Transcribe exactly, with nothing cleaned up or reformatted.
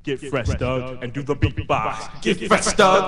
Get fresh, Doug, and do the beatbox. Get fresh, Doug.